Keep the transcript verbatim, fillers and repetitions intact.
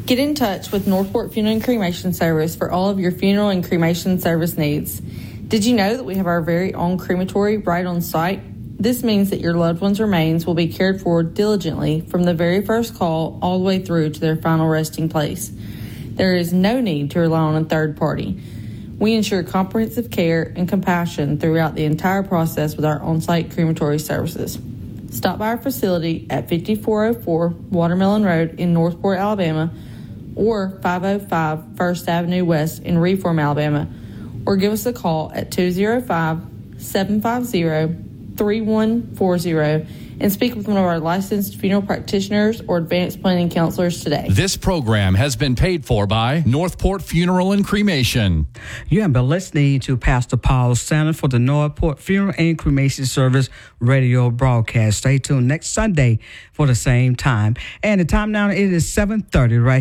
Get in touch with Northport Funeral and Cremation Service for all of your funeral and cremation service needs. Did you know that we have our very own crematory right on site? This means that your loved one's remains will be cared for diligently from the very first call all the way through to their final resting place. There is no need to rely on a third party. We ensure comprehensive care and compassion throughout the entire process with our on-site crematory services. Stop by our facility at fifty-four oh four Watermelon Road in Northport, Alabama, or five oh five First Avenue West in Reform, Alabama, or give us a call at two oh five, seven five zero, three one four zero and speak with one of our licensed funeral practitioners or advanced planning counselors today. This program has been paid for by Northport Funeral and Cremation. You have been listening to Pastor Paul Sanders for the Northport Funeral and Cremation Service radio broadcast. Stay tuned next Sunday for the same time. And the time now, it is seven thirty right